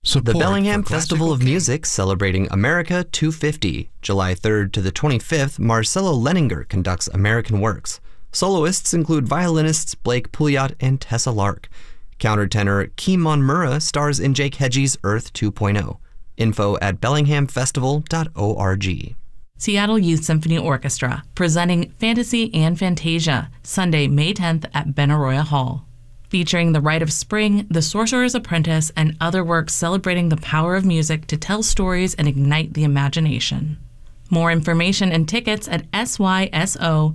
Support The Bellingham for Festival Classical of King. Music celebrating America 250. July 3rd to the 25th, Marcelo Leninger conducts American Works. Soloists include violinists Blake Pouliot and Tessa Lark. Countertenor Keemon Murrah stars in Jake Hedges' Earth 2.0. Info at bellinghamfestival.org. Seattle Youth Symphony Orchestra, presenting Fantasy and Fantasia, Sunday, May 10th at Benaroya Hall. Featuring The Rite of Spring, The Sorcerer's Apprentice, and other works celebrating the power of music to tell stories and ignite the imagination. More information and tickets at syso.org.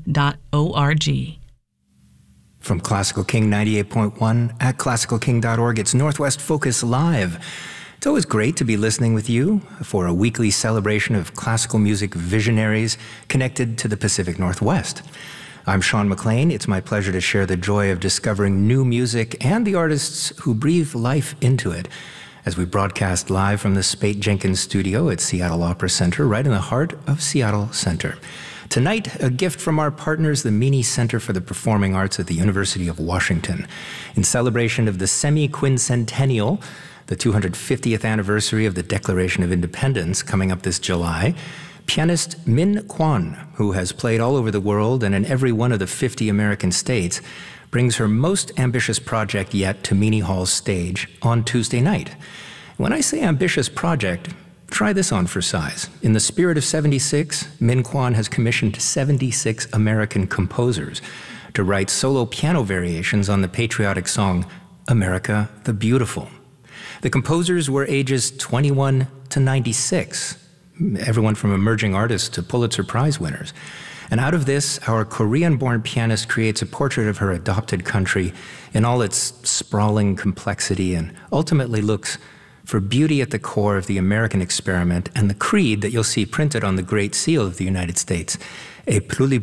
From Classical King 98.1 at classicalking.org, it's Northwest Focus Live. It's always great to be listening with you for a weekly celebration of classical music visionaries connected to the Pacific Northwest. I'm Sean McLean. It's my pleasure to share the joy of discovering new music and the artists who breathe life into it as we broadcast live from the Spate Jenkins studio at Seattle Opera Center, right in the heart of Seattle Center. Tonight, a gift from our partners, the Meany Center for the Performing Arts at the University of Washington. In celebration of the semi-quincentennial, the 250th anniversary of the Declaration of Independence coming up this July, pianist Min Kwon, who has played all over the world and in every one of the 50 American states, brings her most ambitious project yet to Meany Hall's stage on Tuesday night. When I say ambitious project, try this on for size. In the spirit of 76, Min Kwon has commissioned 76 American composers to write solo piano variations on the patriotic song, America the Beautiful. The composers were ages 21 to 96, everyone from emerging artists to Pulitzer Prize winners. And out of this, our Korean-born pianist creates a portrait of her adopted country in all its sprawling complexity and ultimately looks for beauty at the core of the American experiment and the creed that you'll see printed on the Great Seal of the United States, E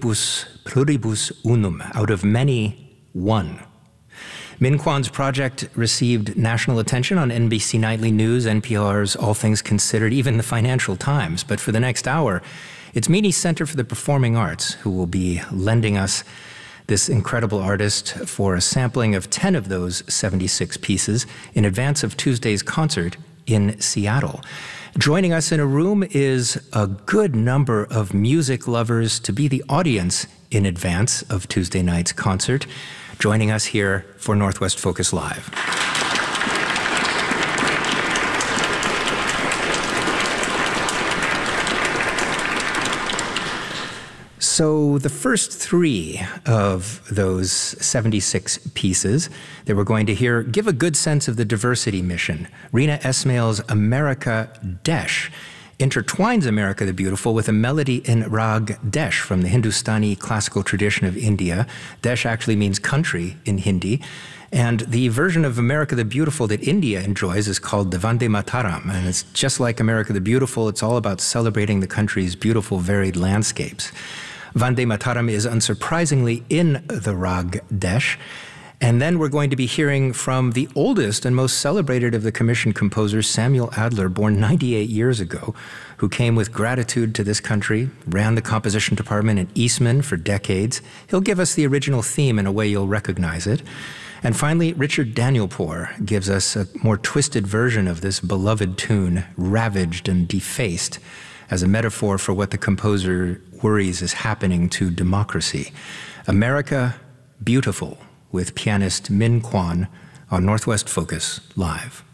pluribus unum, out of many, one. Min Kwon's project received national attention on NBC Nightly News, NPR's All Things Considered, even the Financial Times. But for the next hour, it's Meany Center for the Performing Arts who will be lending us this incredible artist for a sampling of 10 of those 76 pieces in advance of Tuesday's concert in Seattle. Joining us in a room is a good number of music lovers to be the audience in advance of Tuesday night's concert. Joining us here for Northwest Focus Live. So the first three of those 76 pieces that we're going to hear give a good sense of the diversity mission. Rina Esmail's America Desh intertwines America the Beautiful with a melody in Rag Desh from the Hindustani classical tradition of India. Desh actually means country in Hindi. And the version of America the Beautiful that India enjoys is called the Vande Mataram. And it's just like America the Beautiful. It's all about celebrating the country's beautiful, varied landscapes. Vande Mataram is unsurprisingly in the Rag Desh. And then we're going to be hearing from the oldest and most celebrated of the commissioned composers, Samuel Adler, born 98 years ago, who came with gratitude to this country, ran the composition department at Eastman for decades. He'll give us the original theme in a way you'll recognize it. And finally, Richard Danielpour gives us a more twisted version of this beloved tune, ravaged and defaced, as a metaphor for what the composer worries is happening to democracy. America Beautiful, with pianist Min Kwon on Northwest Focus Live.